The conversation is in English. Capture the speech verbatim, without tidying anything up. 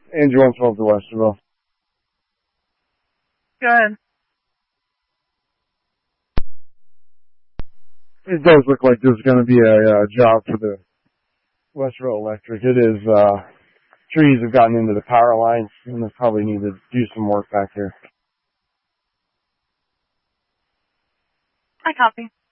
Andrew one twelve to Westerville. Go ahead. It does look like there's going to be a, a job for the Westerville Electric. It is, uh, trees have gotten into the power lines, and they probably need to do some work back here. I copy.